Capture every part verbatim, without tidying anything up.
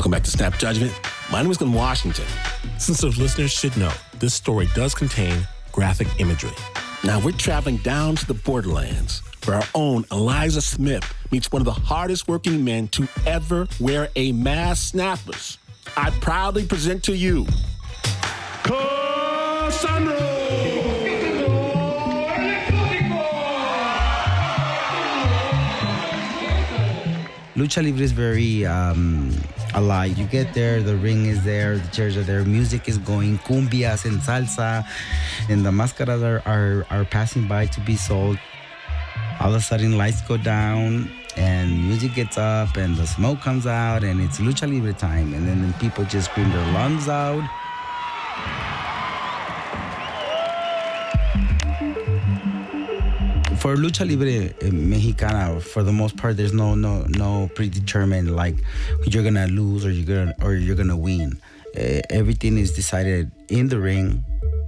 Welcome back to Snap Judgment. My name is Glenn Washington. Sensitive listeners should know this story does contain graphic imagery. Now we're traveling down to the borderlands where our own Eliza Smith meets one of the hardest working men to ever wear a mask. Snappers, I proudly present to you Cassandro! Lucha Libre is very um, alive. You get there, the ring is there, the chairs are there, music is going, cumbias and salsa, and the máscaras are, are, are passing by to be sold. All of a sudden, lights go down, and music gets up, and the smoke comes out, and it's Lucha Libre time. And then people just scream their lungs out. For Lucha Libre Mexicana, for the most part, there's no no no predetermined like you're gonna lose or you're gonna or you're gonna win. Uh, everything is decided in the ring.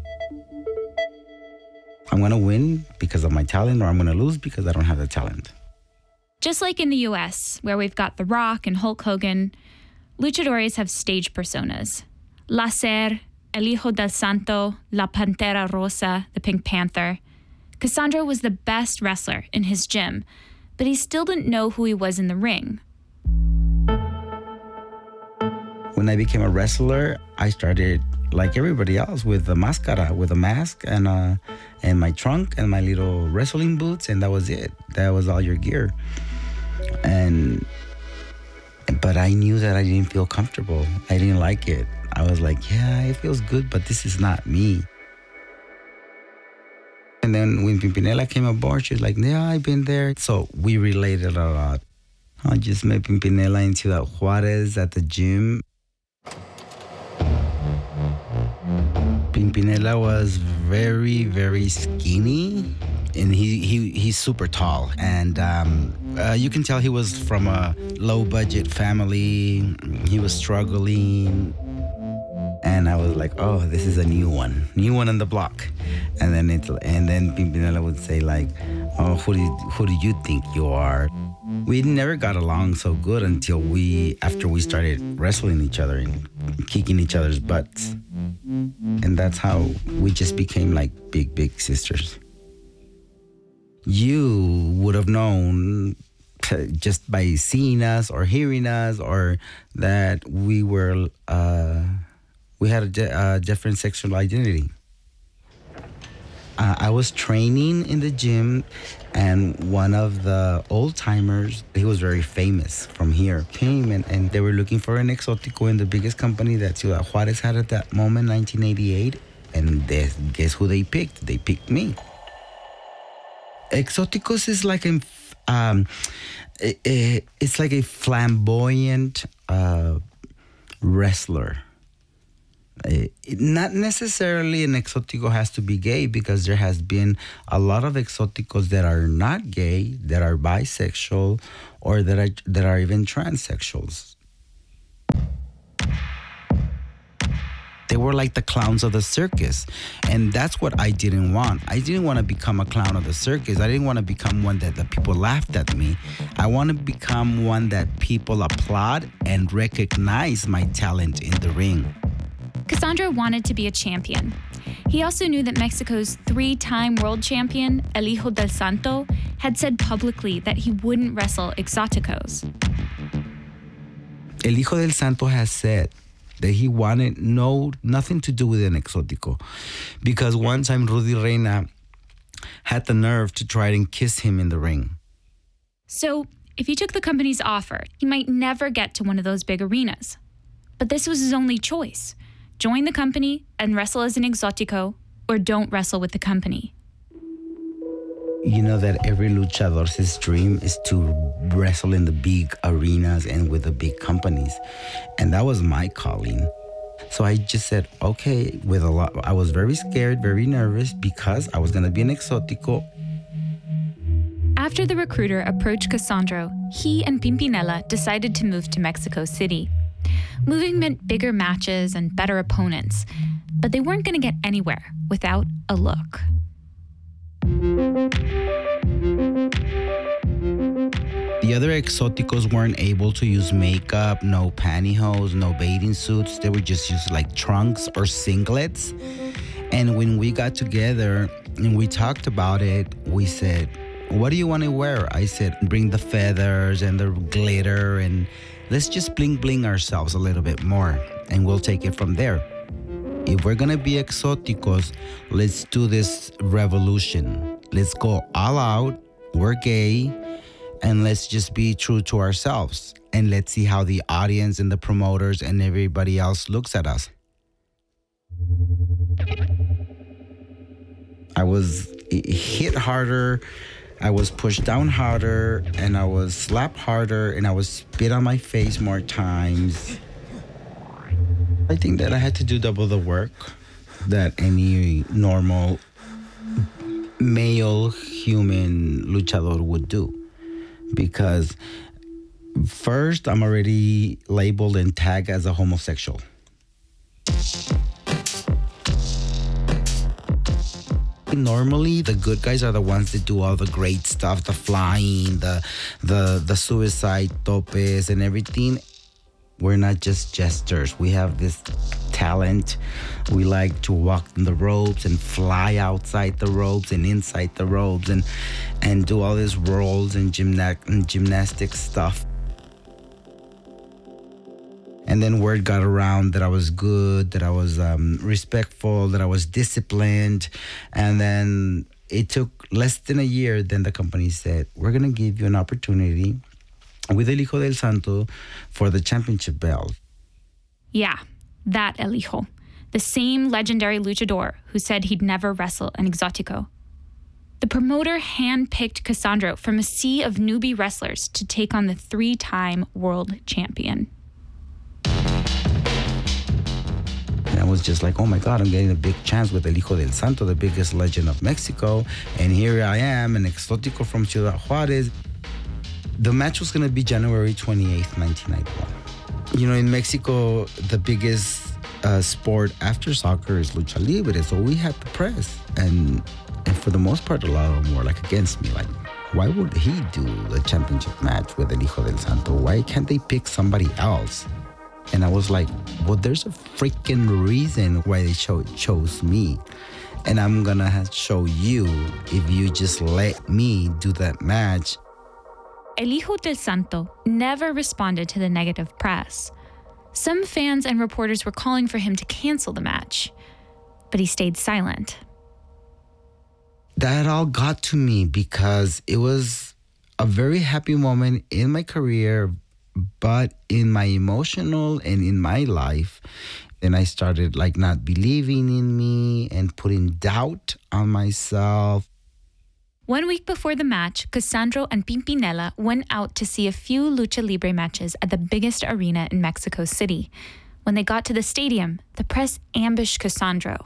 I'm gonna win because of my talent, or I'm gonna lose because I don't have the talent. Just like in the U S, where we've got The Rock and Hulk Hogan, luchadores have stage personas. Láser, El Hijo del Santo, La Pantera Rosa, the Pink Panther. Cassandro was the best wrestler in his gym, but he still didn't know who he was in the ring. When I became a wrestler, I started like everybody else with a máscara, with a mask and uh, and my trunk and my little wrestling boots, and that was it. That was all your gear. And but I knew that I didn't feel comfortable. I didn't like it. I was like, yeah, it feels good, but this is not me. And then when Pimpinela came aboard, she was like, yeah, I've been there. So we related a lot. I just met Pimpinela in Ciudad Juarez at the gym. Pimpinela was very, very skinny. And he, he he's super tall. And um, uh, you can tell he was from a low-budget family. He was struggling. And I was like, oh, this is a new one. New one on the block. And then it, and then Pimpinela would say like, oh, who do you, who do you think you are? We never got along so good until we, after we started wrestling each other and kicking each other's butts. And that's how we just became like big, big sisters. You would have known just by seeing us or hearing us or that we were, uh, we had a di- uh, different sexual identity. Uh, I was training in the gym, and one of the old-timers, he was very famous from here, came and, and they were looking for an exótico in the biggest company that Ciudad Juarez had at that moment, nineteen eighty-eight, and they, guess who they picked? They picked me. Exóticos is like a, um, it, it, it's like a flamboyant uh, wrestler. Uh, not necessarily an exótico has to be gay, because there has been a lot of exóticos that are not gay, that are bisexual, or that are that are even transsexuals. They were like the clowns of the circus, and that's what I didn't want. I didn't want to become a clown of the circus. I didn't want to become one that the people laughed at me. I want to become one that people applaud and recognize my talent in the ring. Cassandro wanted to be a champion. He also knew that Mexico's three-time world champion, El Hijo del Santo, had said publicly that he wouldn't wrestle exóticos. El Hijo del Santo has said that he wanted no nothing to do with an exótico, because one time Rudy Reina had the nerve to try and kiss him in the ring. So, if he took the company's offer, he might never get to one of those big arenas. But this was his only choice. Join the company and wrestle as an exótico, or don't wrestle with the company. You know that every luchador's dream is to wrestle in the big arenas and with the big companies. And that was my calling. So I just said, okay, with a lot, I was very scared, very nervous, because I was going to be an exótico. After the recruiter approached Cassandro, he and Pimpinela decided to move to Mexico City. Moving meant bigger matches and better opponents, but they weren't going to get anywhere without a look. The The other exoticos weren't able to use makeup, no pantyhose, no bathing suits. They would just use like trunks or singlets. And when we got together and we talked about it, we said, what do you want to wear? I said, bring the feathers and the glitter and let's just bling bling ourselves a little bit more and we'll take it from there. If we're going to be exoticos, let's do this revolution. Let's go all out. We're gay. And let's just be true to ourselves. And let's see how the audience and the promoters and everybody else looks at us. I was hit harder. I was pushed down harder. And I was slapped harder. And I was spit on my face more times. I think that I had to do double the work that any normal male human luchador would do. Because first, I'm already labeled and tagged as a homosexual. Normally, the good guys are the ones that do all the great stuff, the flying, the the the suicide topes and everything. We're not just jesters. We have this talent. We like to walk in the ropes and fly outside the ropes and inside the ropes and and do all these rolls and, gymna- and gymnastic stuff. And then word got around that I was good, that I was um, respectful, that I was disciplined. And then it took less than a year. Then the company said, we're going to give you an opportunity with El Hijo del Santo for the championship belt. Yeah, that El Hijo. The same legendary luchador who said he'd never wrestle an exotico. The promoter handpicked Cassandro from a sea of newbie wrestlers to take on the three-time world champion. And I was just like, oh my God, I'm getting a big chance with El Hijo del Santo, the biggest legend of Mexico. And here I am, an exotico from Ciudad Juarez. The match was going to be January twenty-eighth, nineteen ninety-one. You know, in Mexico, the biggest uh, sport after soccer is lucha libre. So we had the press. And and for the most part, a lot of them were like against me. Like, why would he do the championship match with El Hijo del Santo? Why can't they pick somebody else? And I was like, well, there's a freaking reason why they cho- chose me. And I'm going to show you if you just let me do that match. El Hijo del Santo never responded to the negative press. Some fans and reporters were calling for him to cancel the match, but he stayed silent. That all got to me because it was a very happy moment in my career, but in my emotional and in my life, then I started like not believing in me and putting doubt on myself. One week before the match, Cassandro and Pimpinela went out to see a few lucha libre matches at the biggest arena in Mexico City. When they got to the stadium, the press ambushed Cassandro.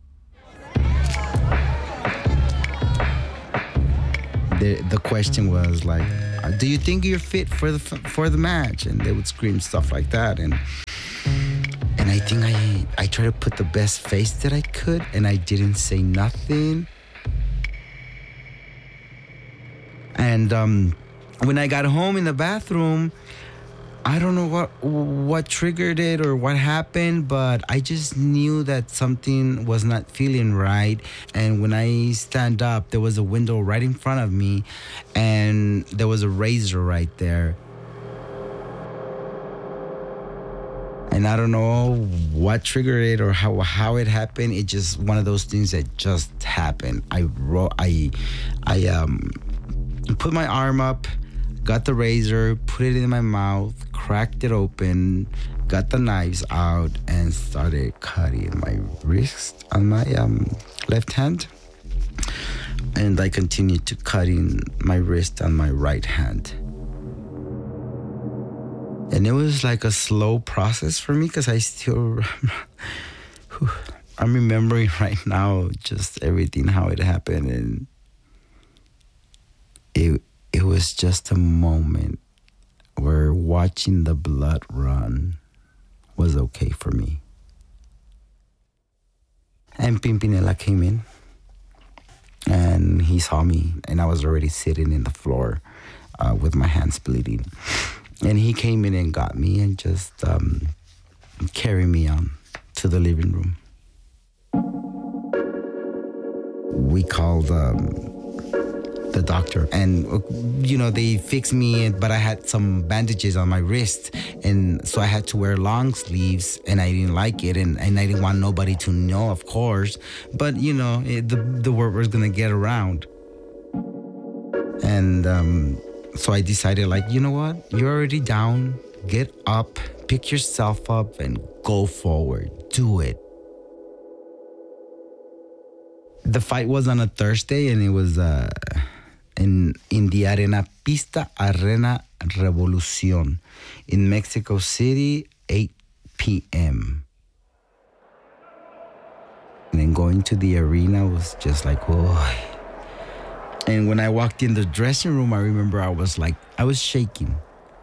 The, the question was like, do you think you're fit for the for the match? And they would scream stuff like that. And and I think I, I tried to put the best face that I could, and I didn't say nothing. And um, when I got home in the bathroom, I don't know what what triggered it or what happened, but I just knew that something was not feeling right. And when I stand up, there was a window right in front of me, and there was a razor right there. And I don't know what triggered it or how how it happened. It just one of those things that just happened. I wrote, I, I um, put my arm up, got the razor, put it in my mouth, cracked it open, got the knives out, and started cutting my wrist on my um, left hand. And I continued to cutting my wrist on my right hand. And it was like a slow process for me because I still, I'm remembering right now just everything, how it happened. And it it was just a moment where watching the blood run was okay for me. And Pimpinela came in and he saw me, and I was already sitting in the floor uh, with my hands bleeding. And he came in and got me and just um, carried me on to the living room. We called um, the doctor, and you know, they fixed me, but I had some bandages on my wrist, and so I had to wear long sleeves, and I didn't like it, and, and I didn't want nobody to know, of course, but you know, it, the, the word was gonna get around. And um, so I decided, like, you know what, you're already down, get up, pick yourself up, and go forward, do it. The fight was on a Thursday, and it was uh, in in the Arena Pista Arena Revolucion in Mexico City, eight p.m. And then going to the arena was just like, oh. And when I walked in the dressing room, I remember I was like, I was shaking.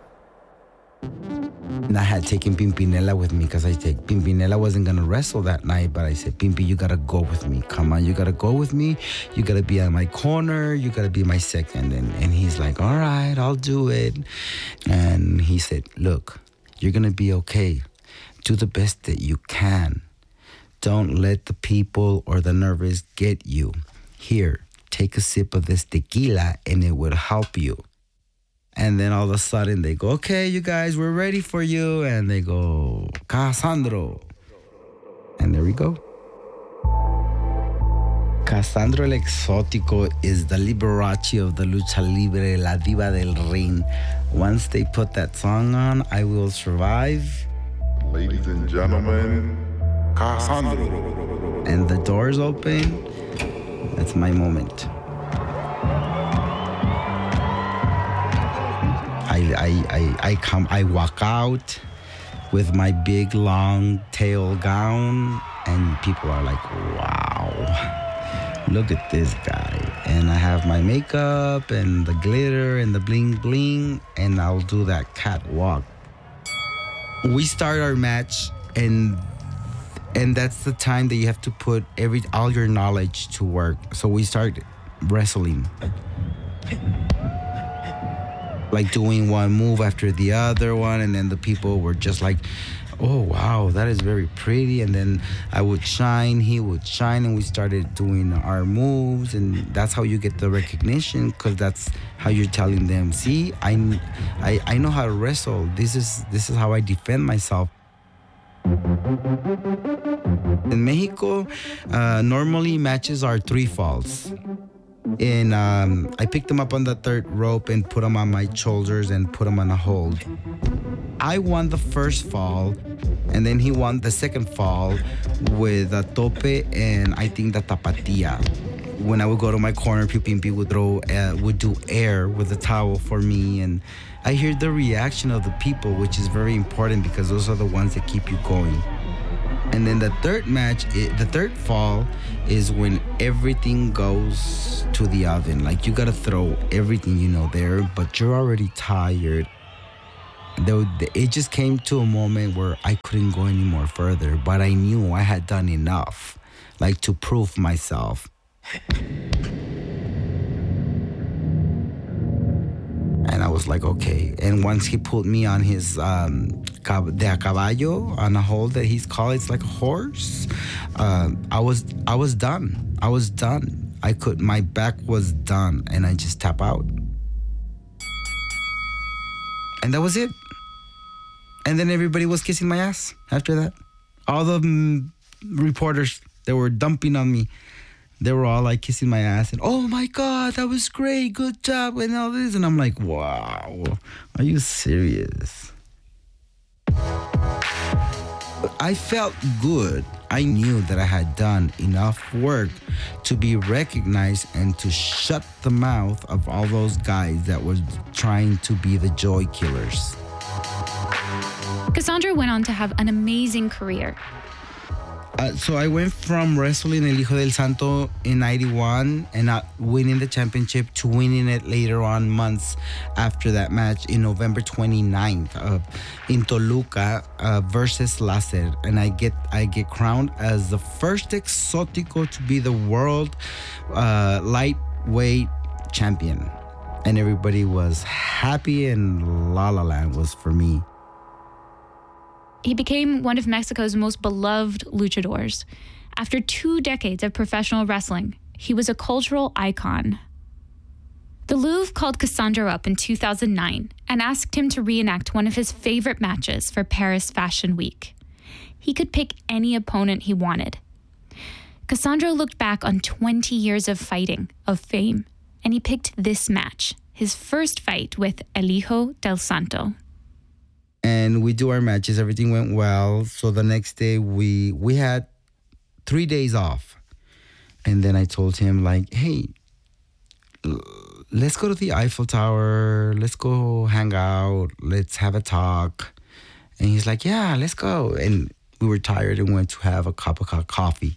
And I had taken Pimpinela with me because I said Pimpinela wasn't going to wrestle that night, but I said, Pimpi, you got to go with me. Come on, you got to go with me. You got to be on my corner. You got to be my second. And, and he's like, all right, I'll do it. And he said, look, you're going to be okay. Do the best that you can. Don't let the people or the nervous get you. Here, take a sip of this tequila and it will help you. And then all of a sudden they go, okay, you guys, we're ready for you. And they go, Cassandro. And there we go. Cassandro el Exótico is the Liberace of the Lucha Libre, La Diva del Ring. Once they put that song on, I Will Survive. Ladies and gentlemen, Cassandro. And the doors open. That's my moment. I, I, I, I come, I walk out with my big long tail gown, and people are like, wow, look at this guy. And I have my makeup and the glitter and the bling bling, and I'll do that catwalk. We start our match, and and that's the time that you have to put every all your knowledge to work. So we start wrestling. Like doing one move after the other one, and then the people were just like, oh wow, that is very pretty. And then I would shine, he would shine, and we started doing our moves, and that's how you get the recognition, because that's how you're telling them, see, I, I I know how to wrestle. This is this is how I defend myself. In Mexico, uh, normally matches are three falls. And um, I picked him up on the third rope and put him on my shoulders and put him on a hold. I won the first fall, and then he won the second fall with a tope and I think the tapatía. When I would go to my corner, Pimpi would throw, uh, would do air with a towel for me, and I hear the reaction of the people, which is very important because those are the ones that keep you going. And then the third match, the third fall is when everything goes to the oven. Like, you gotta throw everything you know there, but you're already tired. It just came to a moment where I couldn't go any more further, but I knew I had done enough, like, to prove myself. And I was like, okay. And once he put me on his um, de a caballo, on a hold that he's called, it's like a horse. Uh, I was I was done. I was done. I could. My back was done, and I just tap out. And that was it. And then everybody was kissing my ass after that. All the mm, reporters that were dumping on me, they were all like kissing my ass and, oh my God, that was great, good job, and all this. And I'm like, wow, are you serious? I felt good. I knew that I had done enough work to be recognized and to shut the mouth of all those guys that were trying to be the joy killers. Cassandro went on to have an amazing career. Uh, so I went from wrestling El Hijo del Santo in ninety-one and not winning the championship to winning it later on, months after that match, in November twenty-ninth uh, in Toluca uh, versus Láser. And I get I get crowned as the first Exótico to be the world uh, lightweight champion. and everybody was happy, and La La Land was for me. He became one of Mexico's most beloved luchadors. After two decades of professional wrestling, he was a cultural icon. The Louvre called Cassandro up in two thousand nine and asked him to reenact one of his favorite matches for Paris Fashion Week. He could pick any opponent he wanted. Cassandro looked back on twenty years of fighting, of fame, and he picked this match, his first fight with El Hijo del Santo. And we do our matches. Everything went well. So the next day, we we had three days off. And then I told him, like, hey, let's go to the Eiffel Tower. Let's go hang out. Let's have a talk. And he's like, yeah, let's go. And we were tired and went to have a cup of coffee.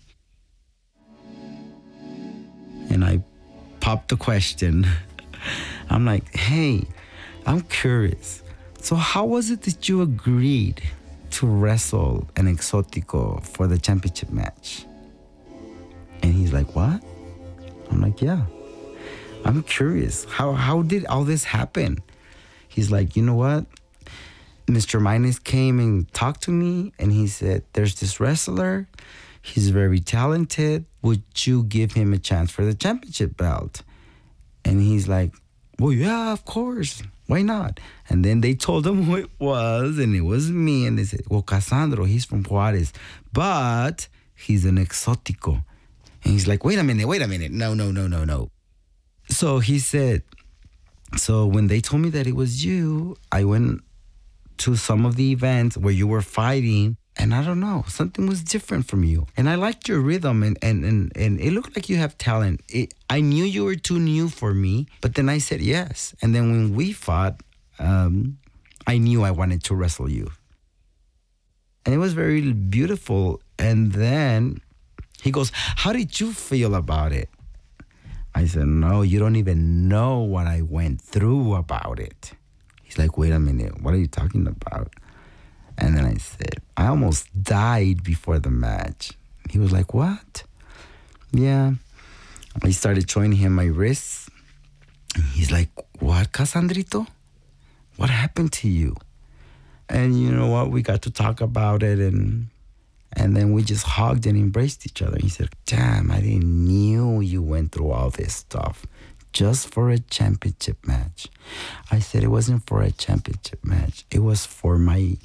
And I popped the question. I'm like, hey, I'm curious. So how was it that you agreed to wrestle an Exótico for the championship match? And he's like, what? I'm like, yeah. I'm curious. How how did all this happen? He's like, you know what? Mister Maynes came and talked to me, and he said, there's this wrestler. He's very talented. Would you give him a chance for the championship belt? And he's like, well, yeah, of course. Why not? And then they told him who it was, and it was me. And they said, well, Cassandro, he's from Juarez, but he's an Exótico. And he's like, wait a minute, wait a minute. No, no, no, no, no. So he said, so when they told me that it was you, I went to some of the events where you were fighting, and I don't know, something was different from you. And I liked your rhythm, and, and, and, and it looked like you have talent. It, I knew you were too new for me, but then I said yes. And then when we fought, um, I knew I wanted to wrestle you. And it was very beautiful. And then he goes, how did you feel about it? I said, no, you don't even know what I went through about it. He's like, wait a minute, what are you talking about? And then I said, I almost died before the match. He was like, what? Yeah. I started showing him my wrists. He's like, what, Cassandrito? What happened to you? And you know what? We got to talk about it, and and then we just hugged and embraced each other. He said, damn, I didn't knew you went through all this stuff just for a championship match. I said, it wasn't for a championship match. It was for my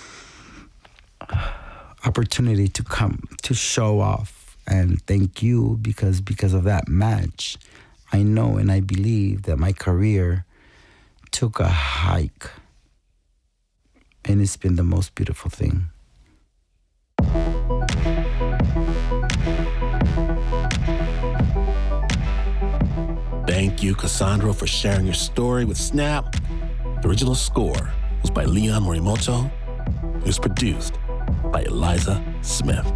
opportunity to come to show off and thank you, because because of that match, I know and I believe that my career took a hike, and it's been the most beautiful thing. Thank you, Cassandro, for sharing your story with Snap. The original score was by Leon Morimoto. It was produced by Eliza Smith.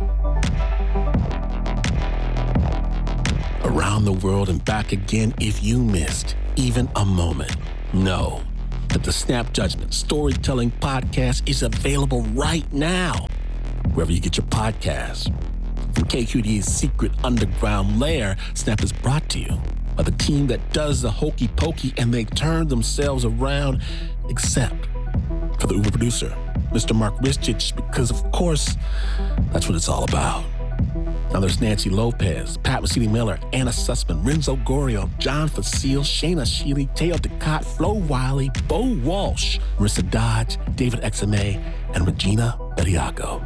Around the world and back again, if you missed even a moment, know that the Snap Judgment Storytelling Podcast is available right now, wherever you get your podcasts. From K Q D A's secret underground lair, Snap is brought to you by the team that does the hokey pokey, and they turn themselves around, except for the Uber producer, Mister Mark Ristich, because of course, that's what it's all about. Now there's Nancy Lopez, Pat Mesiti-Miller, Anna Sussman, Renzo Gorio, John Facile, Shayna Shealy, Teo Ducott, Flo Wiley, Bo Walsh, Marissa Dodge, David Exame, and Regina Bediaco.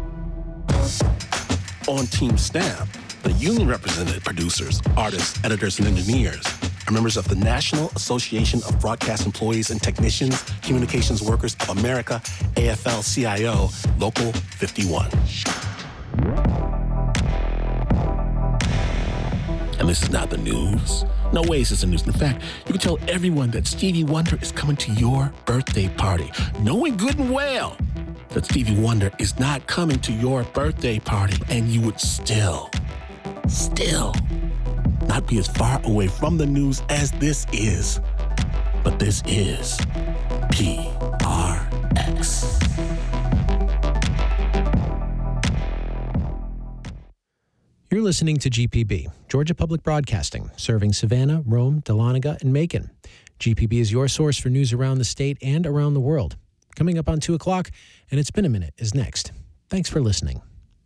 On Team Snap, the union-represented producers, artists, editors, and engineers are members of the National Association of Broadcast Employees and Technicians, Communications Workers of America, A F L C I O, Local fifty-one. And this is not the news. No way is this the news. In fact, you can tell everyone that Stevie Wonder is coming to your birthday party, knowing good and well that Stevie Wonder is not coming to your birthday party, and you would still, still not be as far away from the news as this is. But this is P R X. You're listening to G P B, Georgia Public Broadcasting, serving Savannah, Rome, Dahlonega, and Macon. G P B is your source for news around the state and around the world. Coming up on two o'clock, and It's Been a Minute is next. Thanks for listening.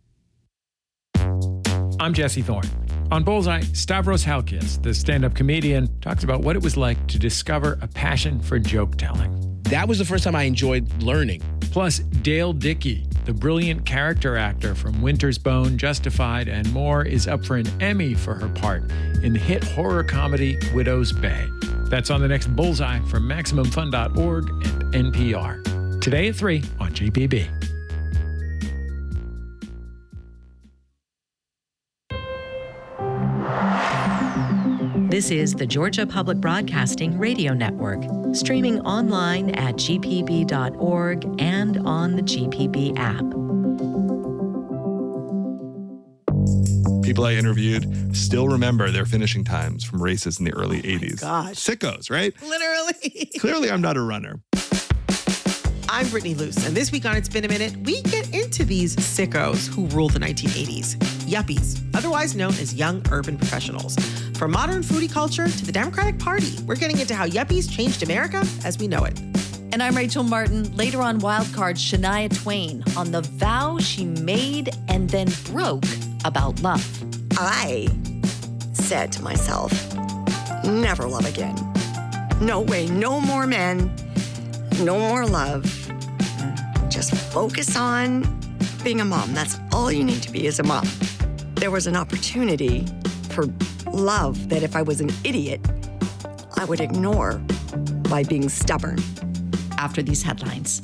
I'm Jesse Thorne. On Bullseye, Stavros Halkias, the stand-up comedian, talks about what it was like to discover a passion for joke-telling. That was the first time I enjoyed learning. Plus, Dale Dickey, the brilliant character actor from Winter's Bone, Justified, and more, is up for an Emmy for her part in the hit horror comedy Widow's Bay. That's on the next Bullseye from Maximum Fun dot org and N P R. Today at three on G P B. This is the Georgia Public Broadcasting Radio Network, streaming online at G P B dot org and on the G P B app. People I interviewed still remember their finishing times from races in the early eighties. Gosh. Sickos, right? Literally. Clearly, I'm not a runner. I'm Brittany Luce, and this week on It's Been a Minute, we get into these sickos who ruled the nineteen eighties. Yuppies, otherwise known as young urban professionals. From modern foodie culture to the Democratic Party, we're getting into how yuppies changed America as we know it. And I'm Rachel Martin. Later on Wildcard, Shania Twain on the vow she made and then broke about love. I said to myself, never love again. No way, no more men, no more love. Just focus on being a mom. That's all you need to be as a mom. There was an opportunity for love that if I was an idiot, I would ignore by being stubborn. After these headlines.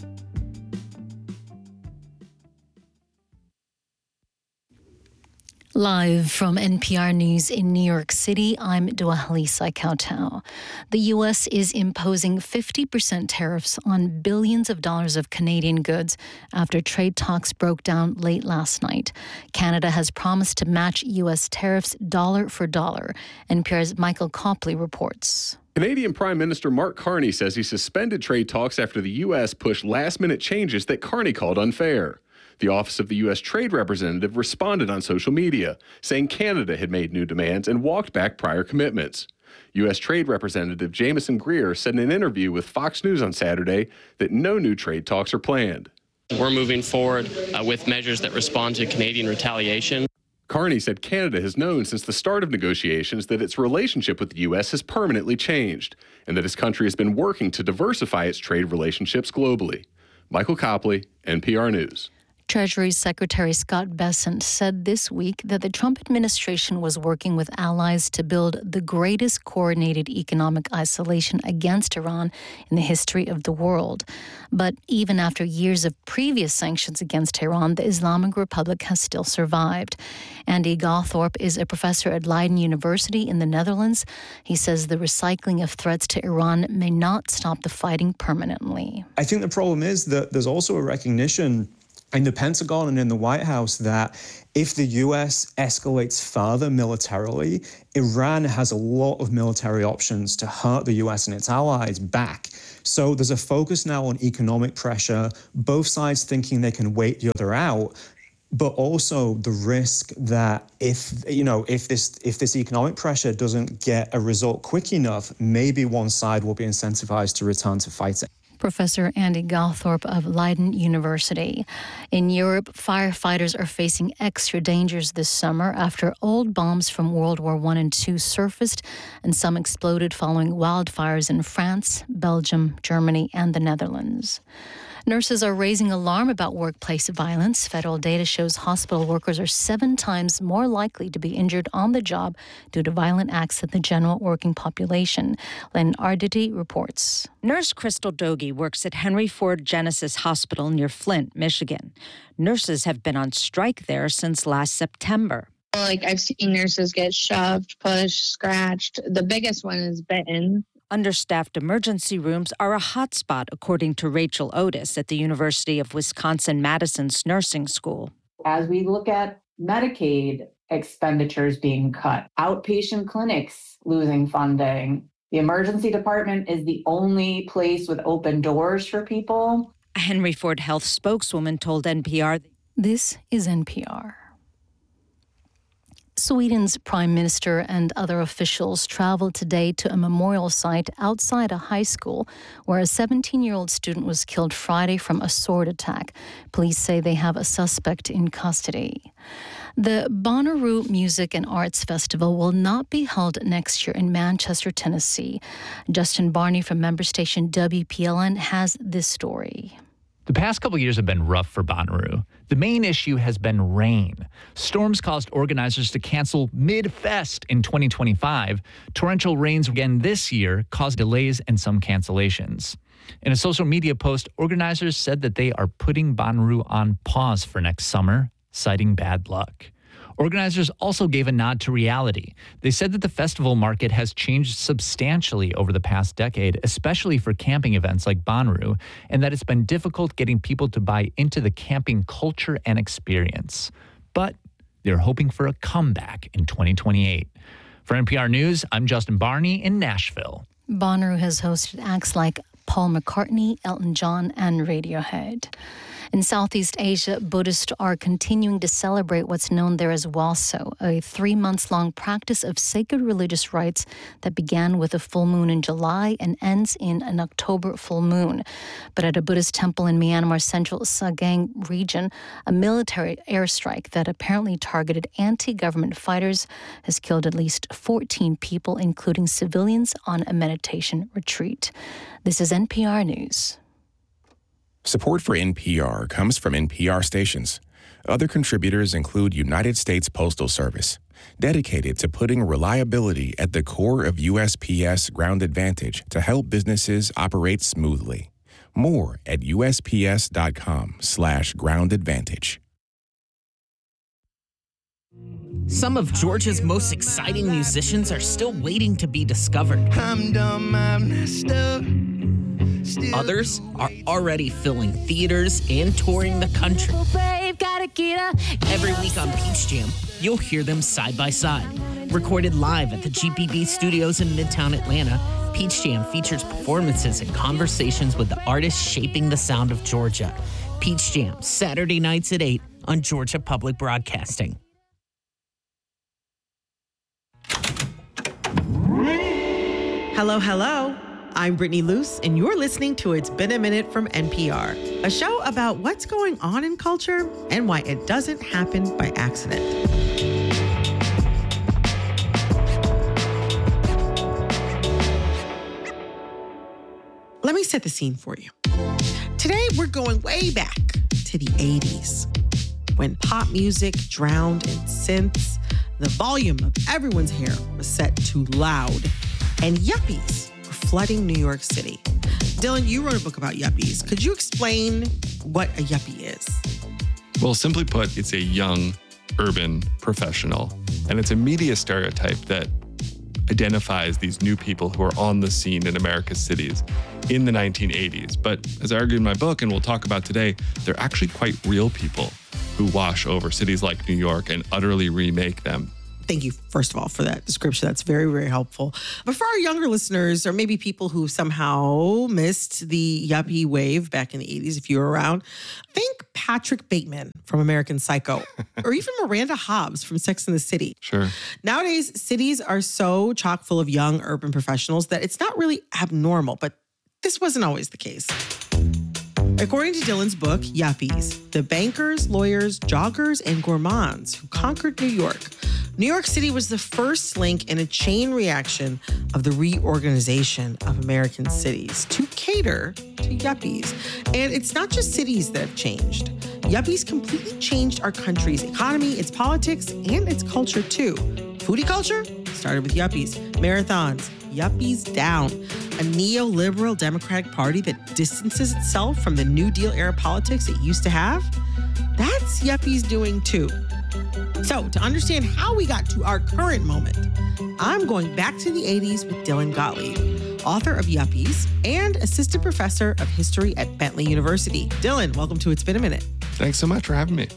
Live from N P R News in New York City, I'm Dua-Halisa Kautau. The U S is imposing fifty percent tariffs on billions of dollars of Canadian goods after trade talks broke down late last night. Canada has promised to match U S tariffs dollar for dollar. N P R's Michael Copley reports. Canadian Prime Minister Mark Carney says he suspended trade talks after the U S pushed last-minute changes that Carney called unfair. The Office of the U S Trade Representative responded on social media, saying Canada had made new demands and walked back prior commitments. U S Trade Representative Jameson Greer said in an interview with Fox News on Saturday that no new trade talks are planned. We're moving forward uh, with measures that respond to Canadian retaliation. Carney said Canada has known since the start of negotiations that its relationship with the U S has permanently changed, and that his country has been working to diversify its trade relationships globally. Michael Copley, N P R News. Treasury Secretary Scott Bessent said this week that the Trump administration was working with allies to build the greatest coordinated economic isolation against Iran in the history of the world. But even after years of previous sanctions against Iran, the Islamic Republic has still survived. Andy Gawthorpe is a professor at Leiden University in the Netherlands. He says the recycling of threats to Iran may not stop the fighting permanently. I think the problem is that there's also a recognition in the Pentagon and in the White House that if the U S escalates further militarily, Iran has a lot of military options to hurt the U S and its allies back. So there's a focus now on economic pressure, both sides thinking they can wait the other out, but also the risk that if, you know, if this if this economic pressure doesn't get a result quick enough, maybe one side will be incentivized to return to fighting. Professor Andy Gawthorpe of Leiden University. In Europe, firefighters are facing extra dangers this summer after old bombs from World War One and Two surfaced, and some exploded following wildfires in France, Belgium, Germany, and the Netherlands. Nurses are raising alarm about workplace violence. Federal data shows hospital workers are seven times more likely to be injured on the job due to violent acts than the general working population. Len Arditi reports. Nurse Crystal Dogie works at Henry Ford Genesis Hospital near Flint, Michigan. Nurses have been on strike there since last September. Like, I've seen nurses get shoved, pushed, scratched. The biggest one is bitten. Understaffed emergency rooms are a hotspot, according to Rachel Otis at the University of Wisconsin-Madison's nursing school. As we look at Medicaid expenditures being cut, outpatient clinics losing funding, the emergency department is the only place with open doors for people. A Henry Ford Health spokeswoman told N P R. This is N P R. Sweden's prime minister and other officials traveled today to a memorial site outside a high school where a seventeen-year-old student was killed Friday from a sword attack. Police say they have a suspect in custody. The Bonnaroo Music and Arts Festival will not be held next year in Manchester, Tennessee. Justin Barney from member station W P L N has this story. The past couple years have been rough for Bonnaroo. The main issue has been rain. Storms caused organizers to cancel mid-fest in twenty twenty-five. Torrential rains again this year caused delays and some cancellations. In a social media post, organizers said that they are putting Bonnaroo on pause for next summer, citing bad luck. Organizers also gave a nod to reality. They said that the festival market has changed substantially over the past decade, especially for camping events like Bonnaroo, and that it's been difficult getting people to buy into the camping culture and experience. But they're hoping for a comeback in twenty twenty-eight. For N P R News, I'm Justin Barney in Nashville. Bonnaroo has hosted acts like Paul McCartney, Elton John, and Radiohead. In Southeast Asia, Buddhists are continuing to celebrate what's known there as Walso, a three-month-long practice of sacred religious rites that began with a full moon in July and ends in an October full moon. But at a Buddhist temple in Myanmar's central Sagang region, a military airstrike that apparently targeted anti-government fighters has killed at least fourteen people, including civilians, on a meditation retreat. This is N P R News. Support for N P R comes from N P R stations. Other contributors include United States Postal Service, dedicated to putting reliability at the core of U S P S Ground Advantage to help businesses operate smoothly. More at usps.com slash ground advantage. Some of Georgia's most exciting musicians are still waiting to be discovered. I'm dumb, I'm messed up. Others are already filling theaters and touring the country. Every week on Peach Jam, you'll hear them side by side. Recorded live at the G P B studios in Midtown Atlanta, Peach Jam features performances and conversations with the artists shaping the sound of Georgia. Peach Jam, Saturday nights at eight on Georgia Public Broadcasting. Hello, hello. I'm Brittany Luce, and you're listening to It's Been a Minute from N P R, a show about what's going on in culture and why it doesn't happen by accident. Let me set the scene for you. Today, we're going way back to the eighties, when pop music drowned in synths, the volume of everyone's hair was set too loud, and yuppies were flooding New York City. Dylan, you wrote a book about yuppies. Could you explain what a yuppie is? Well, simply put, it's a young, urban professional. And it's a media stereotype that identifies these new people who are on the scene in America's cities in the nineteen eighties. But as I argue in my book, and we'll talk about today, they're actually quite real people who wash over cities like New York and utterly remake them. Thank you, first of all, for that description. That's very, very helpful. But for our younger listeners, or maybe people who somehow missed the yuppie wave back in the eighties, if you were around, think Patrick Bateman from American Psycho, or even Miranda Hobbs from Sex and the City. Sure. Nowadays, cities are so chock full of young urban professionals that it's not really abnormal, but this wasn't always the case. According to Dylan's book, Yuppies, the bankers, lawyers, joggers, and gourmands who conquered New York, New York City was the first link in a chain reaction of the reorganization of American cities to cater to yuppies. And it's not just cities that have changed. Yuppies completely changed our country's economy, its politics, and its culture too. Foodie culture started with yuppies. Marathons, yuppies down. A neoliberal Democratic Party that distances itself from the New Deal era politics it used to have. That's yuppies doing too. So, to understand how we got to our current moment, I'm going back to the eighties with Dylan Gottlieb, author of Yuppies and assistant professor of history at Bentley University. Dylan, welcome to It's Been a Minute. Thanks so much for having me.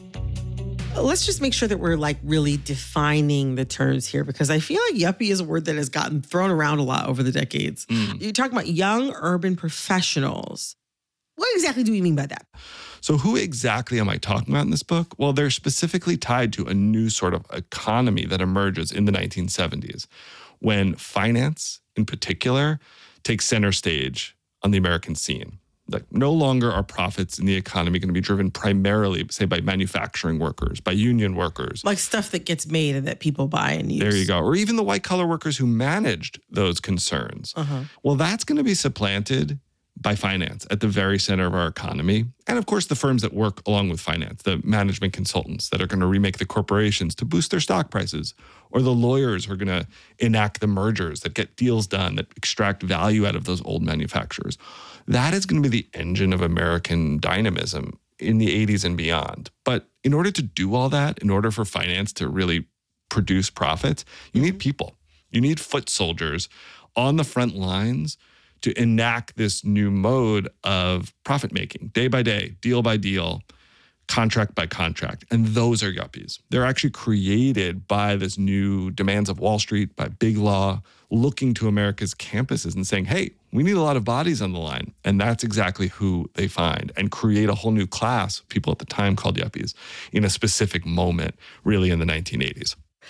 Let's just make sure that we're like really defining the terms here, because I feel like yuppie is a word that has gotten thrown around a lot over the decades. Mm. You're talking about young urban professionals. What exactly do we mean by that? So who exactly am I talking about in this book? Well, they're specifically tied to a new sort of economy that emerges in the nineteen seventies when finance in particular takes center stage on the American scene. Like no longer are profits in the economy going to be driven primarily, say, by manufacturing workers, by union workers. Like stuff that gets made and that people buy and use. There you go. Or even the white collar workers who managed those concerns. Uh-huh. Well, that's going to be supplanted by finance at the very center of our economy. And of course, the firms that work along with finance, the management consultants that are going to remake the corporations to boost their stock prices, or the lawyers who are going to enact the mergers that get deals done, that extract value out of those old manufacturers. That is going to be the engine of American dynamism in the eighties and beyond. But in order to do all that, in order for finance to really produce profits, you need people. You need foot soldiers on the front lines to enact this new mode of profit making, day by day, deal by deal, contract by contract. And those are yuppies. They're actually created by this new demands of Wall Street, by big law, looking to America's campuses and saying, hey, we need a lot of bodies on the line. And that's exactly who they find and create a whole new class of people at the time called yuppies in a specific moment, really in the nineteen eighties.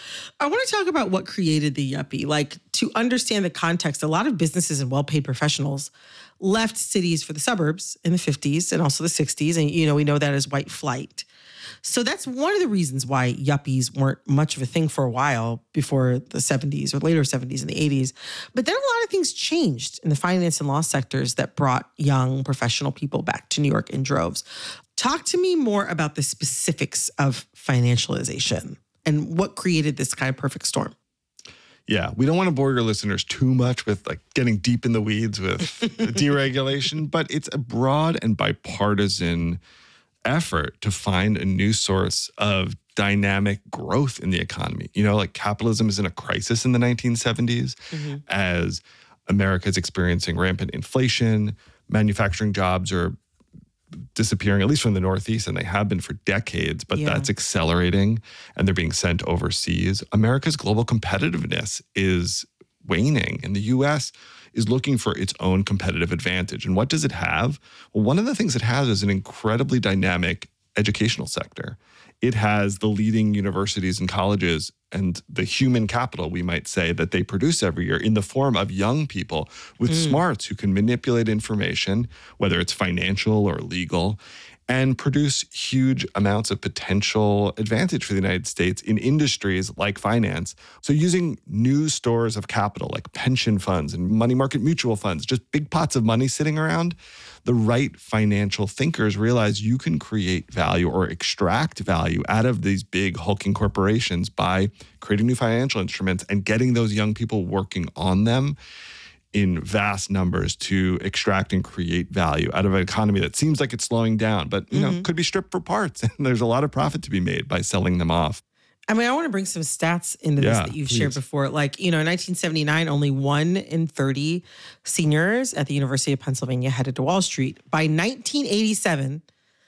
I want to talk about what created the yuppie. Like, to understand the context, a lot of businesses and well-paid professionals left cities for the suburbs in the fifties and also the sixties. And, you know, we know that as white flight. So that's one of the reasons why yuppies weren't much of a thing for a while before the seventies or later seventies and the eighties. But then a lot of things changed in the finance and law sectors that brought young professional people back to New York in droves. Talk to me more about the specifics of financialization and what created this kind of perfect storm. Yeah, we don't want to bore your listeners too much with like getting deep in the weeds with deregulation, but it's a broad and bipartisan effort to find a new source of dynamic growth in the economy. You know, like capitalism is in a crisis in the nineteen seventies mm-hmm. as America is experiencing rampant inflation, manufacturing jobs are disappearing, at least from the Northeast, and they have been for decades, but yeah. that's accelerating and they're being sent overseas. America's global competitiveness is waning, and the U S is looking for its own competitive advantage. And what does it have? Well, one of the things it has is an incredibly dynamic educational sector. It has the leading universities and colleges and the human capital, we might say, that they produce every year in the form of young people with mm. smarts who can manipulate information, whether it's financial or legal, and produce huge amounts of potential advantage for the United States in industries like finance. So using new stores of capital like pension funds and money market mutual funds, just big pots of money sitting around, the right financial thinkers realize you can create value or extract value out of these big hulking corporations by creating new financial instruments and getting those young people working on them in vast numbers to extract and create value out of an economy that seems like it's slowing down, but you mm-hmm. know, could be stripped for parts. And there's a lot of profit to be made by selling them off. I mean, I want to bring some stats into yeah, this that you've please. shared before. Like, you know, in nineteen seventy-nine, only one in thirty seniors at the University of Pennsylvania headed to Wall Street. By nineteen eighty-seven,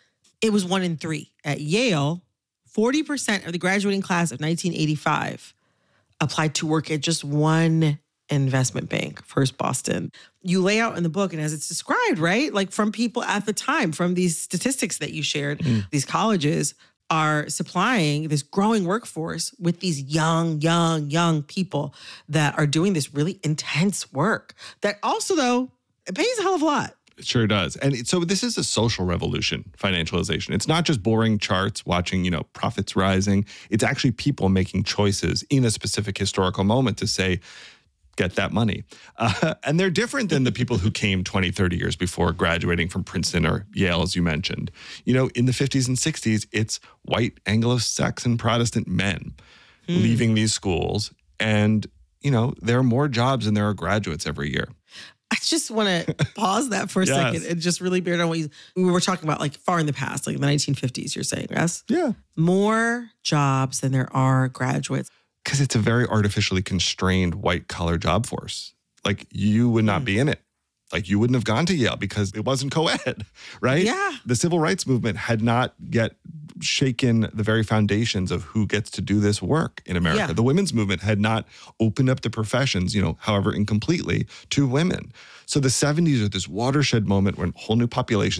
it was one in three. At Yale, forty percent of the graduating class of nineteen eighty-five applied to work at just one investment bank, First Boston. You lay out in the book, and as it's described, right? Like from people at the time, from these statistics that you shared, mm. these colleges are supplying this growing workforce with these young, young, young people that are doing this really intense work that also, though, it pays a hell of a lot. It sure does. And it, so this is a social revolution, financialization. It's not just boring charts, watching, you know, profits rising. It's actually people making choices in a specific historical moment to say, get that money. Uh, and they're different than the people who came twenty, thirty years before graduating from Princeton or Yale, as you mentioned. You know, in the fifties and sixties, it's white Anglo-Saxon Protestant men mm. leaving these schools. And, you know, there are more jobs than there are graduates every year. I just want to pause that for a yes. second and just really bear down what you, we were talking about, like far in the past, like the nineteen fifties, you're saying, yes? Yeah. More jobs than there are graduates. Because it's a very artificially constrained white-collar job force. Like, you would not mm. be in it. Like, you wouldn't have gone to Yale because it wasn't co-ed, right? Yeah. The civil rights movement had not yet shaken the very foundations of who gets to do this work in America. Yeah. The women's movement had not opened up the professions, you know, however incompletely, to women. So the seventies are this watershed moment when whole new populations are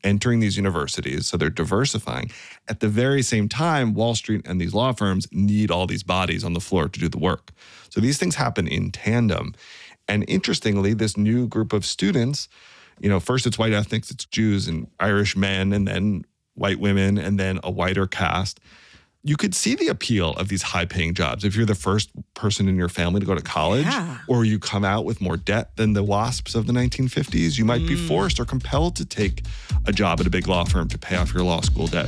entering these universities, so they're diversifying. At the very same time, Wall Street and these law firms need all these bodies on the floor to do the work. So these things happen in tandem. And interestingly, this new group of students, you know, first it's white ethnics, it's Jews and Irish men, and then white women, and then a whiter cast. You could see the appeal of these high-paying jobs. If you're the first person in your family to go to college, Yeah. or you come out with more debt than the WASPs of the nineteen fifties, you might be Mm. forced or compelled to take a job at a big law firm to pay off your law school debt.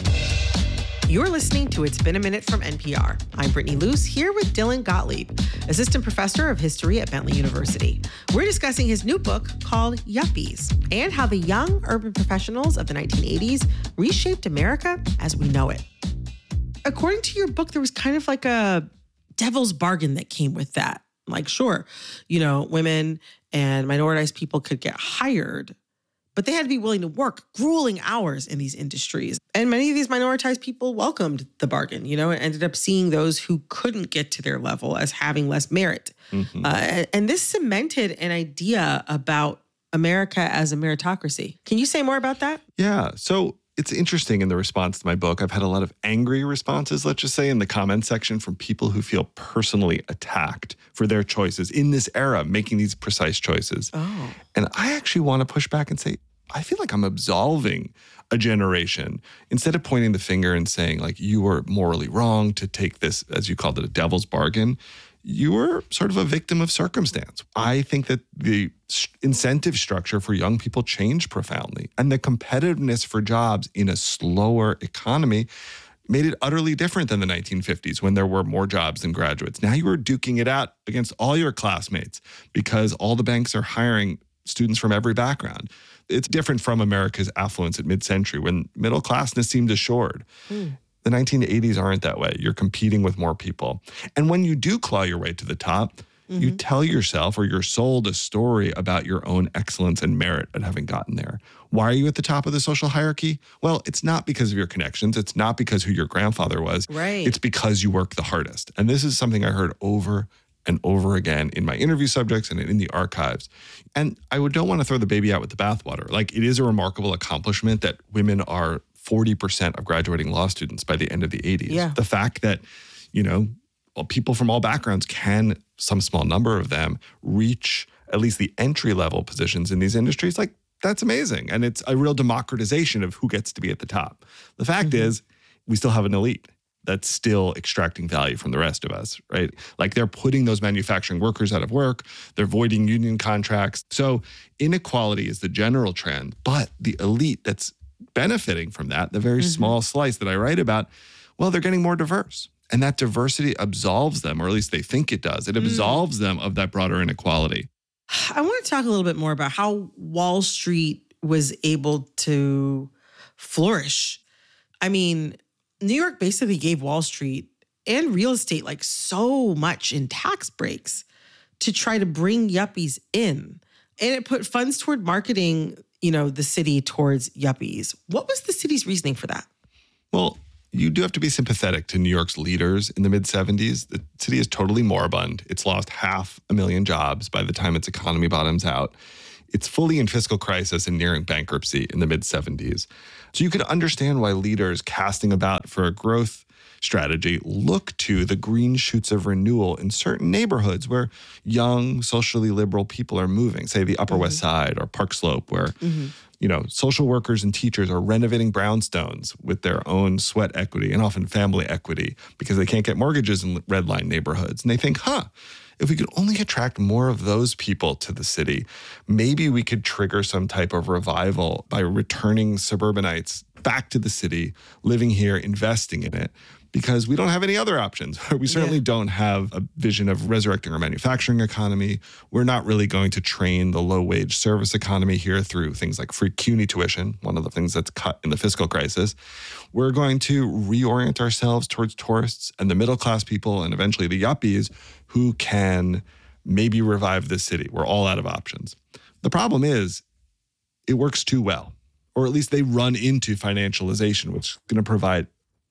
You're listening to It's Been a Minute from N P R. I'm Brittany Luce, here with Dylan Gottlieb, Assistant Professor of History at Bentley University. We're discussing his new book called Yuppies and how the young urban professionals of the nineteen eighties reshaped America as we know it. According to your book, there was kind of like a devil's bargain that came with that. Like, sure, you know, women and minoritized people could get hired, but they had to be willing to work grueling hours in these industries. And many of these minoritized people welcomed the bargain, you know, and ended up seeing those who couldn't get to their level as having less merit. Mm-hmm. Uh, and this cemented an idea about America as a meritocracy. Can you say more about that? Yeah. So it's interesting in the response to my book. I've had a lot of angry responses, let's just say, in the comment section from people who feel personally attacked for their choices in this era, making these precise choices. Oh. And I actually want to push back and say, I feel like I'm absolving a generation instead of pointing the finger and saying, like, you were morally wrong to take this, as you called it, a devil's bargain. You were sort of a victim of circumstance. I think that the incentive structure for young people changed profoundly, and the competitiveness for jobs in a slower economy made it utterly different than the nineteen fifties when there were more jobs than graduates. Now you are duking it out against all your classmates because all the banks are hiring students from every background. It's different from America's affluence at mid-century when middle classness seemed assured. Mm. The nineteen eighties aren't that way. You're competing with more people. And when you do claw your way to the top, mm-hmm. you tell yourself or you're sold a story about your own excellence and merit at having gotten there. Why are you at the top of the social hierarchy? Well, it's not because of your connections. It's not because who your grandfather was. Right. It's because you work the hardest. And this is something I heard over and over again in my interview subjects and in the archives. And I would, don't want to throw the baby out with the bathwater. Like, it is a remarkable accomplishment that women are forty percent of graduating law students by the end of the eighties. Yeah. The fact that, you know, well, people from all backgrounds can, some small number of them, reach at least the entry-level positions in these industries, like, that's amazing. And it's a real democratization of who gets to be at the top. The fact mm-hmm. is, we still have an elite that's still extracting value from the rest of us, right? Like, they're putting those manufacturing workers out of work. They're voiding union contracts. So inequality is the general trend, but the elite that's benefiting from that, the very mm-hmm. small slice that I write about, well, they're getting more diverse. And that diversity absolves them, or at least they think it does. It absolves mm. them of that broader inequality. I want to talk a little bit more about how Wall Street was able to flourish. I mean, New York basically gave Wall Street and real estate like so much in tax breaks to try to bring yuppies in. And it put funds toward marketing, you know, the city towards yuppies. What was the city's reasoning for that? Well, you do have to be sympathetic to New York's leaders in the mid-seventies. The city is totally moribund. It's lost half a million jobs by the time its economy bottoms out. It's fully in fiscal crisis and nearing bankruptcy in the mid-seventies. So you could understand why leaders casting about for a growth strategy look to the green shoots of renewal in certain neighborhoods where young, socially liberal people are moving, say the Upper mm-hmm. West Side or Park Slope, where mm-hmm. you know, social workers and teachers are renovating brownstones with their own sweat equity and often family equity because they can't get mortgages in red line neighborhoods. And they think, huh, if we could only attract more of those people to the city, maybe we could trigger some type of revival by returning suburbanites back to the city, living here, investing in it, because we don't have any other options. We certainly yeah. don't have a vision of resurrecting our manufacturing economy. We're not really going to train the low-wage service economy here through things like free CUNY tuition, one of the things that's cut in the fiscal crisis. We're going to reorient ourselves towards tourists and the middle-class people and eventually the yuppies who can maybe revive this city. We're all out of options. The problem is it works too well, or at least they run into financialization, which is going to provide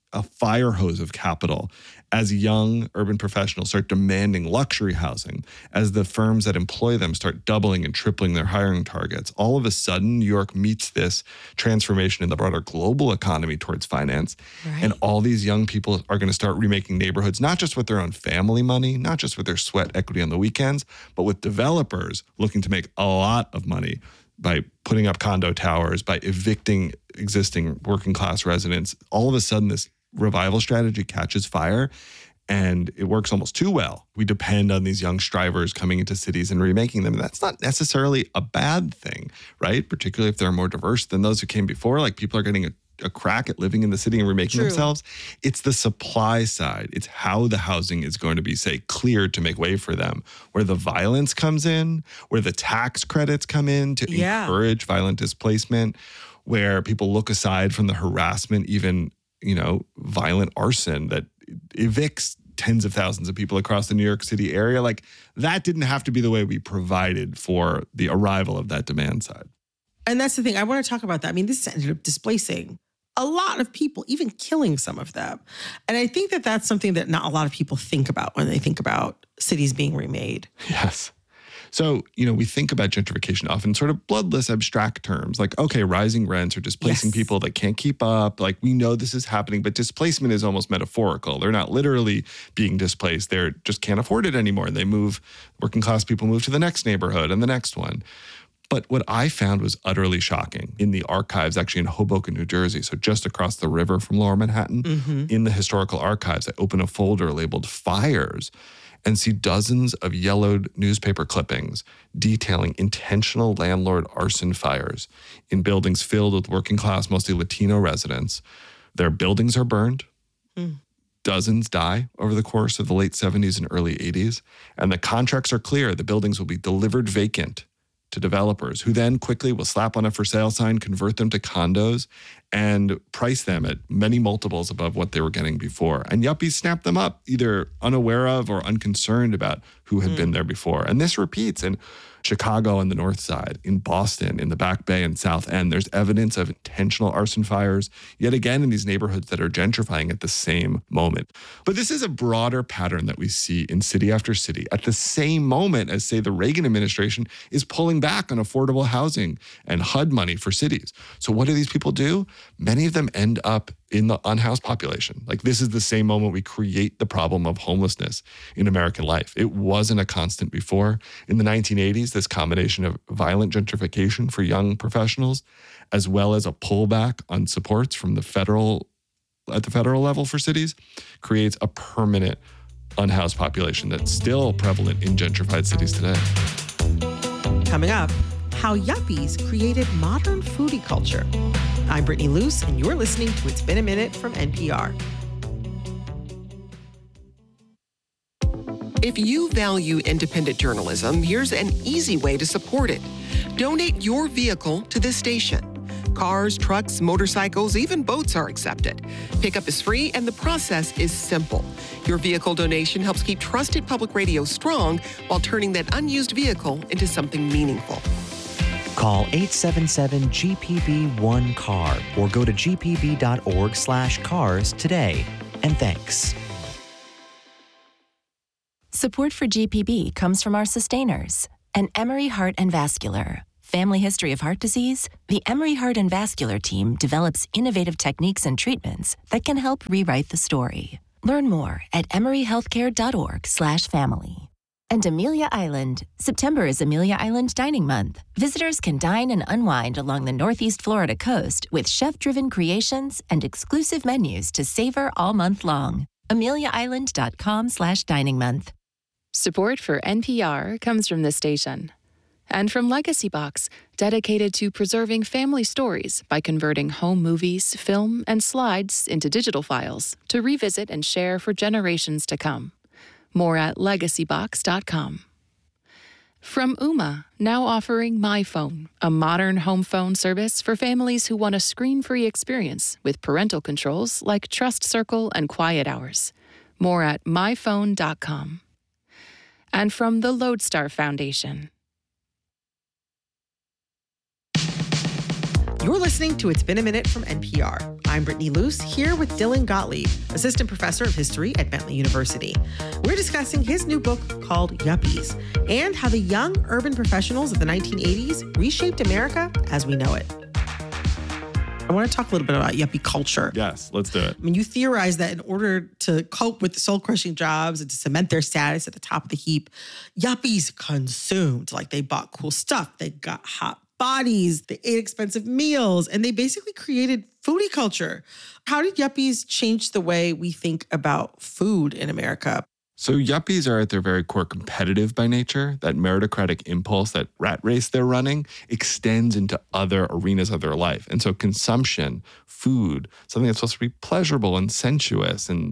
a fire hose of capital as young urban professionals start demanding luxury housing, as the firms that employ them start doubling and tripling their hiring targets. All of a sudden, New York meets this transformation in the broader global economy towards finance. Right. And all these young people are going to start remaking neighborhoods, not just with their own family money, not just with their sweat equity on the weekends, but with developers looking to make a lot of money by putting up condo towers, by evicting existing working class residents. All of a sudden, this revival strategy catches fire, and it works almost too well. We depend on these young strivers coming into cities and remaking them. And that's not necessarily a bad thing, right? Particularly if they're more diverse than those who came before. Like, people are getting a, a crack at living in the city and remaking True. themselves. It's the supply side. It's how the housing is going to be, say, cleared to make way for them, where the violence comes in, where the tax credits come in to Yeah. encourage violent displacement, where people look aside from the harassment, even, you know, violent arson that evicts tens of thousands of people across the New York City area. Like, that didn't have to be the way we provided for the arrival of that demand side. And that's the thing. I want to talk about that. I mean, this ended up displacing a lot of people, even killing some of them. And I think that that's something that not a lot of people think about when they think about cities being remade. Yes. So, you know, we think about gentrification often in sort of bloodless, abstract terms, like, okay, rising rents are displacing Yes. people that can't keep up. Like, we know this is happening, but displacement is almost metaphorical. They're not literally being displaced. They're just can't afford it anymore. They move, working class people move to the next neighborhood and the next one. But what I found was utterly shocking in the archives, actually in Hoboken, New Jersey, so just across the river from Lower Manhattan, Mm-hmm. in the historical archives, I open a folder labeled Fires and see dozens of yellowed newspaper clippings detailing intentional landlord arson fires in buildings filled with working class, mostly Latino residents. Their buildings are burned. Mm. Dozens die over the course of the late seventies and early eighties. And the contracts are clear. The buildings will be delivered vacant to developers, who then quickly will slap on a for sale sign, convert them to condos, and price them at many multiples above what they were getting before. And yuppies snap them up, either unaware of or unconcerned about who had mm. been there before. And this repeats in Chicago on the north side, in Boston, in the Back Bay and South End. There's evidence of intentional arson fires, yet again in these neighborhoods that are gentrifying at the same moment. But this is a broader pattern that we see in city after city at the same moment as, say, the Reagan administration is pulling back on affordable housing and H U D money for cities. So what do these people do? Many of them end up in the unhoused population. Like, this is the same moment we create the problem of homelessness in American life. It wasn't a constant before. In the nineteen eighties, this combination of violent gentrification for young professionals, as well as a pullback on supports from the federal, at the federal level for cities, creates a permanent unhoused population that's still prevalent in gentrified cities today. Coming up, how yuppies created modern foodie culture. I'm Brittany Luce, and you're listening to It's Been a Minute from N P R. If you value independent journalism, here's an easy way to support it. Donate your vehicle to this station. Cars, trucks, motorcycles, even boats are accepted. Pickup is free and the process is simple. Your vehicle donation helps keep trusted public radio strong while turning that unused vehicle into something meaningful. Call eight seven seven G P B one C A R or go to g p b dot org slash cars today. And thanks. Support for G P B comes from our sustainers and Emory Heart and Vascular. Family history of heart disease? The Emory Heart and Vascular team develops innovative techniques and treatments that can help rewrite the story. Learn more at emory healthcare dot org slash family. And Amelia Island. September is Amelia Island Dining Month. Visitors can dine and unwind along the Northeast Florida coast with chef-driven creations and exclusive menus to savor all month long. amelia island dot com slash dining month. Support for N P R comes from this station. And from Legacy Box, dedicated to preserving family stories by converting home movies, film, and slides into digital files to revisit and share for generations to come. More at legacy box dot com. From Ooma, now offering MyPhone, a modern home phone service for families who want a screen-free experience with parental controls like Trust Circle and Quiet Hours. More at my phone dot com. And from the Lodestar Foundation. You're listening to It's Been a Minute from N P R. I'm Brittany Luce, here with Dylan Gottlieb, Assistant Professor of History at Bentley University. We're discussing his new book called Yuppies and how the young urban professionals of the nineteen eighties reshaped America as we know it. I want to talk a little bit about yuppie culture. Yes, let's do it. I mean, you theorize that in order to cope with the soul-crushing jobs and to cement their status at the top of the heap, yuppies consumed. Like, they bought cool stuff, they got hot bodies, they ate expensive meals, and they basically created foodie culture. How did yuppies change the way we think about food in America? So yuppies are at their very core competitive by nature. That meritocratic impulse, that rat race they're running, extends into other arenas of their life. And so consumption, food, something that's supposed to be pleasurable and sensuous and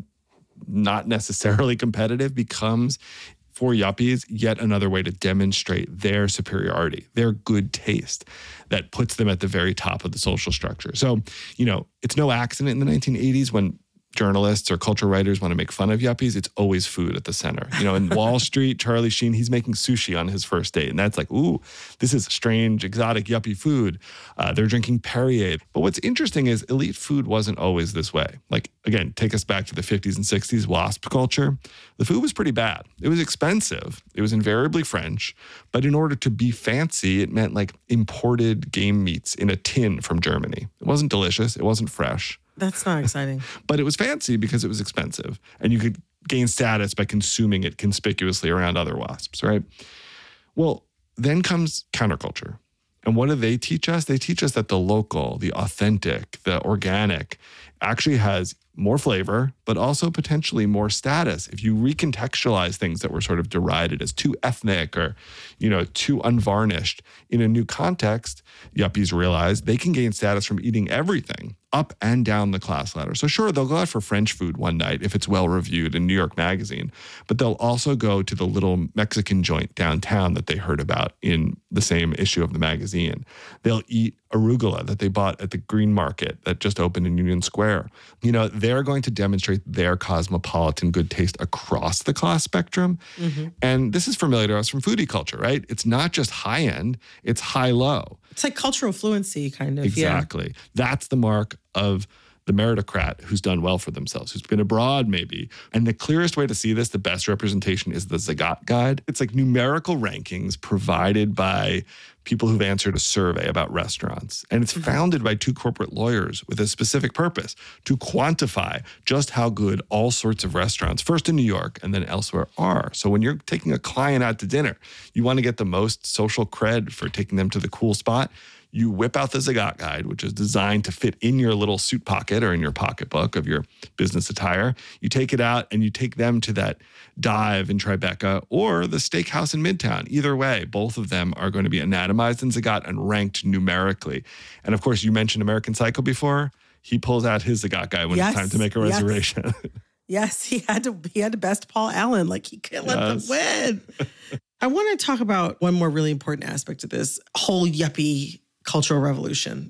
not necessarily competitive, becomes, for yuppies, yet another way to demonstrate their superiority, their good taste that puts them at the very top of the social structure. So, you know, it's no accident in the nineteen eighties when journalists or culture writers want to make fun of yuppies, it's always food at the center. You know, in Wall Street, Charlie Sheen, he's making sushi on his first date. And that's like, ooh, this is strange, exotic, yuppie food. Uh, they're drinking Perrier. But what's interesting is elite food wasn't always this way. Like, again, take us back to the fifties and sixties, WASP culture. The food was pretty bad. It was expensive. It was invariably French. But in order to be fancy, it meant like imported game meats in a tin from Germany. It wasn't delicious. It wasn't fresh. That's not exciting. But it was fancy because it was expensive. And you could gain status by consuming it conspicuously around other WASPs, right? Well, then comes counterculture. And what do they teach us? They teach us that the local, the authentic, the organic actually has more flavor, but also potentially more status. If you recontextualize things that were sort of derided as too ethnic or, you know, too unvarnished in a new context, yuppies realize they can gain status from eating everything up and down the class ladder. So sure, they'll go out for French food one night if it's well reviewed in New York Magazine, but they'll also go to the little Mexican joint downtown that they heard about in the same issue of the magazine. They'll eat arugula that they bought at the Green Market that just opened in Union Square. You know, they're going to demonstrate their cosmopolitan good taste across the class spectrum. Mm-hmm. And this is familiar to us from foodie culture, right? It's not just high end, it's high low. It's like cultural fluency, kind of. Exactly. Yeah. That's the mark of the meritocrat who's done well for themselves, who's been abroad maybe. And the clearest way to see this, the best representation, is the Zagat Guide. It's like numerical rankings provided by people who've answered a survey about restaurants. And it's founded by two corporate lawyers with a specific purpose: to quantify just how good all sorts of restaurants, first in New York and then elsewhere, are. So when you're taking a client out to dinner, you want to get the most social cred for taking them to the cool spot. You whip out the Zagat Guide, which is designed to fit in your little suit pocket or in your pocketbook of your business attire. You take it out and you take them to that dive in Tribeca or the steakhouse in Midtown. Either way, both of them are going to be anatomized in Zagat and ranked numerically. And of course, you mentioned American Psycho before. He pulls out his Zagat Guide when yes, it's time to make a reservation. Yes. Yes, he had to he had to best Paul Allen. Like, he can't let yes. them win. I want to talk about one more really important aspect of this whole yuppie cultural revolution,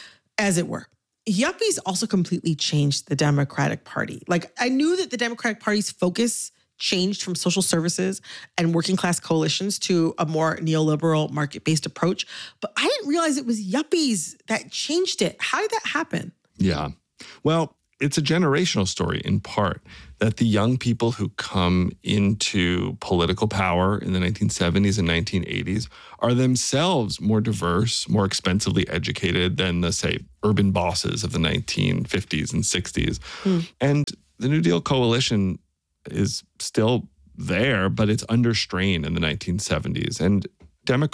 as it were. Yuppies also completely changed the Democratic Party. Like, I knew that the Democratic Party's focus changed from social services and working class coalitions to a more neoliberal market-based approach, but I didn't realize it was yuppies that changed it. How did that happen? Yeah. Well, it's a generational story in part, that the young people who come into political power in the nineteen seventies and nineteen eighties are themselves more diverse, more expensively educated than the, say, urban bosses of the nineteen fifties and sixties. Hmm. And the New Deal coalition is still there, but it's under strain in the nineteen seventies. And Democrats